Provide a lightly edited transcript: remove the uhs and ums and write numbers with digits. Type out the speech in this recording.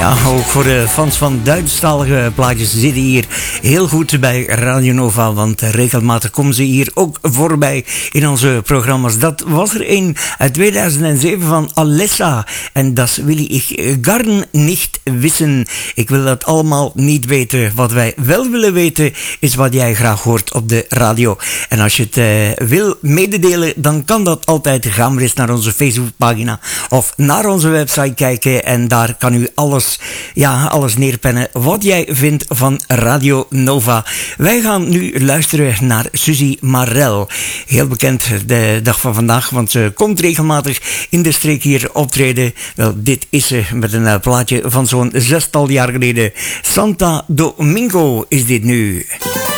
Ja, ook voor de fans van Duitsstalige plaatjes zitten hier heel goed bij Radio Nova, want regelmatig komen ze hier ook voorbij in onze programma's. Dat was er een uit 2007 van Alessa en dat wil ik gar niet wissen. Ik wil dat allemaal niet weten. Wat wij wel willen weten is wat jij graag hoort op de radio. En als je het wil mededelen, dan kan dat altijd. Ga maar eens naar onze Facebookpagina of naar onze website kijken en daar kan u alles neerpennen wat jij vindt van Radio Nova. Wij gaan nu luisteren naar Suzy Marel. Heel bekend de dag van vandaag, want ze komt regelmatig in de streek hier optreden. Wel, dit is ze met een plaatje van zo'n 6-tal jaar geleden. Santa Domingo is dit nu.